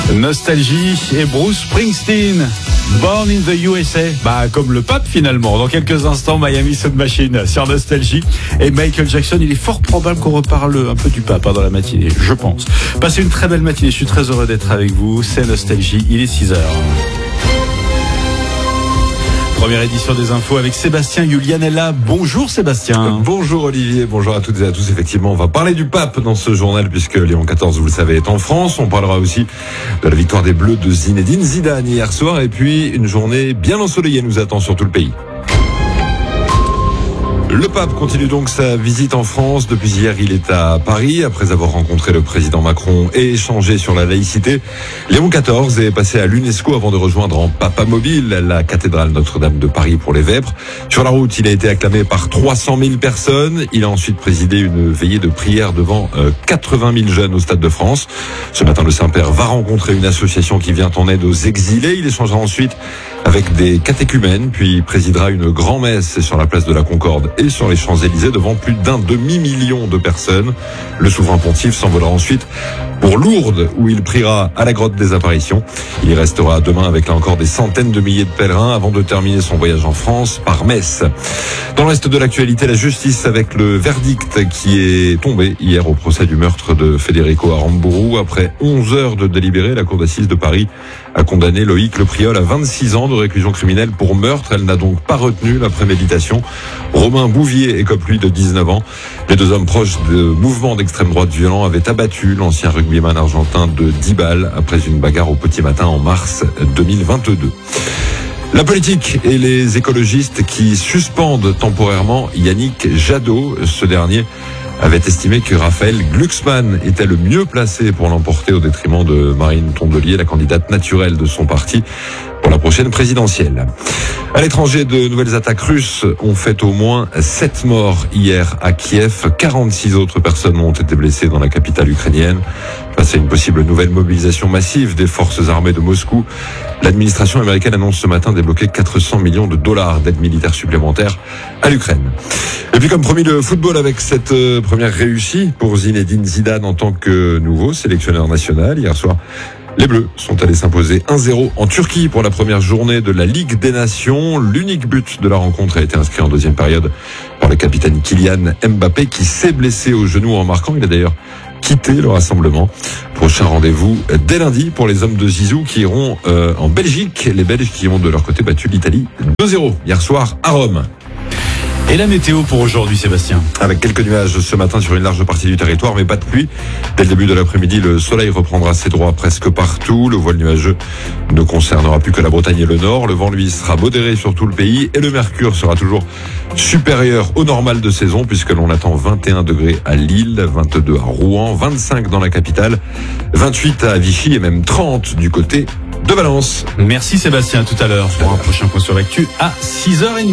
Nostalgie et Bruce Springsteen, Born in the USA, comme le pape finalement. Dans quelques instants, Miami Sound Machine sur Nostalgie et Michael Jackson. Il est fort probable qu'on reparle un peu du pape dans la matinée, je pense. Passez une très belle matinée, je suis très heureux d'être avec vous. C'est Nostalgie, il est 6h. Première édition des infos avec Sébastien Julianella. Bonjour Sébastien. Bonjour Olivier, bonjour à toutes et à tous. Effectivement, on va parler du pape dans ce journal puisque Léon XIV, vous le savez, est en France. On parlera aussi de la victoire des Bleus de Zinedine Zidane hier soir. Et puis, une journée bien ensoleillée nous attend sur tout le pays. Le pape continue donc sa visite en France. Depuis hier, il est à Paris. Après avoir rencontré le président Macron et échangé sur la laïcité, Léon XIV est passé à l'UNESCO avant de rejoindre en Papa Mobile la cathédrale Notre-Dame de Paris pour les Vêpres. Sur la route, il a été acclamé par 300 000 personnes. Il a ensuite présidé une veillée de prière devant 80 000 jeunes au Stade de France. Ce matin, le Saint-Père va rencontrer une association qui vient en aide aux exilés. Il échangera ensuite avec des catéchumènes, puis présidera une grand-messe sur la place de la Concorde et sur les Champs-Élysées devant plus d'un demi-million de personnes. Le souverain pontife s'envolera ensuite pour Lourdes où il priera à la grotte des apparitions. Il y restera demain avec là encore des centaines de milliers de pèlerins avant de terminer son voyage en France par Metz. Dans le reste de l'actualité, la justice avec le verdict qui est tombé hier au procès du meurtre de Federico Aramburu. Après 11 heures de délibéré, la cour d'assises de Paris a condamné Loïc Le Priol à 26 ans de réclusion criminelle pour meurtre. Elle n'a donc pas retenu la préméditation. Romain Bouvier écope lui de 19 ans. Les deux hommes proches de mouvements d'extrême droite violents avaient abattu l'ancien rugbyman argentin de 10 balles après une bagarre au petit matin en mars 2022. La politique et les écologistes qui suspendent temporairement Yannick Jadot. Ce dernier avait estimé que Raphaël Glucksmann était le mieux placé pour l'emporter au détriment de Marine Tondelier, la candidate naturelle de son parti pour la prochaine présidentielle. À l'étranger, de nouvelles attaques russes ont fait au moins 7 morts hier à Kiev. 46 autres personnes ont été blessées dans la capitale ukrainienne. Face à une possible nouvelle mobilisation massive des forces armées de Moscou, l'administration américaine annonce ce matin débloquer 400 millions de dollars d'aide militaire supplémentaire à l'Ukraine. Et puis comme promis, le football avec cette première réussite pour Zinedine Zidane en tant que nouveau sélectionneur national. Hier soir, les Bleus sont allés s'imposer 1-0 en Turquie pour la première journée de la Ligue des Nations. L'unique but de la rencontre a été inscrit en deuxième période par le capitaine Kylian Mbappé qui s'est blessé au genou en marquant. Il a d'ailleurs quitté le rassemblement. Prochain rendez-vous dès lundi pour les hommes de Zizou qui iront en Belgique. Les Belges qui ont de leur côté battu l'Italie 2-0 hier soir à Rome. Et la météo pour aujourd'hui, Sébastien? Avec quelques nuages ce matin sur une large partie du territoire, mais pas de pluie. Dès le début de l'après-midi, le soleil reprendra ses droits presque partout. Le voile nuageux ne concernera plus que la Bretagne et le Nord. Le vent, lui, sera modéré sur tout le pays et le mercure sera toujours supérieur au normal de saison puisque l'on attend 21 degrés à Lille, 22 à Rouen, 25 dans la capitale, 28 à Vichy et même 30 du côté de Valence. Merci Sébastien, à tout à l'heure pour un prochain point sur l'actu à 6h30.